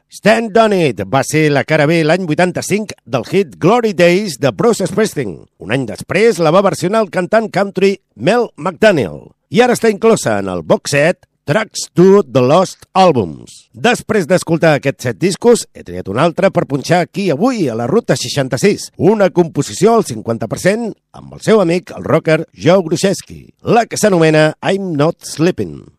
Stand On It va ser la cara B l'any 85 del hit Glory Days de Bruce Springsteen. Un any després la va versionar el cantant country Mel McDaniel. I ara està inclosa en el box set Tracks to the Lost Albums. Després d'escoltar aquests 7 discos, he triat un altre per punxar aquí avui a la Ruta 66. Una composició al 50% amb el seu amic, el rocker Joe Gruszewski. La que s'anomena I'm Not Sleeping.